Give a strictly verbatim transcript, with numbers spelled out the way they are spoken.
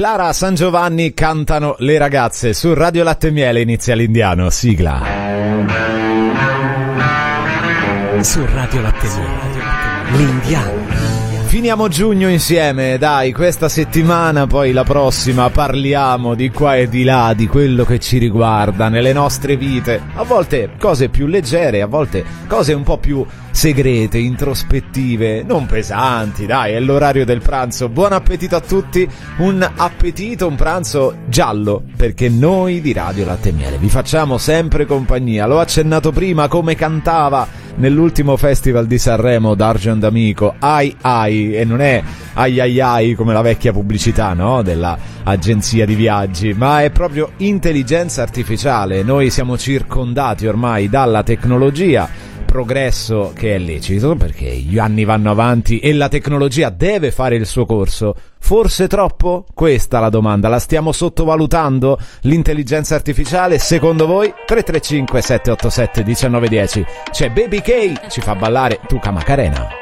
Clara San Giovanni cantano Le ragazze. Su Radio Latte e Miele inizia l'Indiano. Sigla. Su Radio Latte e Miele, l'Indiano. Finiamo giugno insieme, dai, questa settimana, poi la prossima parliamo di qua e di là, di quello che ci riguarda nelle nostre vite. A volte cose più leggere, a volte cose un po' più segrete, introspettive, non pesanti, dai, è l'orario del pranzo. Buon appetito a tutti, un appetito, un pranzo giallo, perché noi di Radio Latte e Miele vi facciamo sempre compagnia. L'ho accennato prima, come cantava nell'ultimo festival di Sanremo Dargen D'Amico, ai ai, e non è ai ai ai come la vecchia pubblicità, no, della agenzia di viaggi, ma è proprio intelligenza artificiale. Noi siamo circondati ormai dalla tecnologia, progresso che è lecito perché gli anni vanno avanti e la tecnologia deve fare il suo corso. Forse troppo? Questa è la domanda. La stiamo sottovalutando l'intelligenza artificiale? Secondo voi? tre tre cinque sette otto sette uno nove uno zero. C'è Baby K, ci fa ballare Tuca Macarena.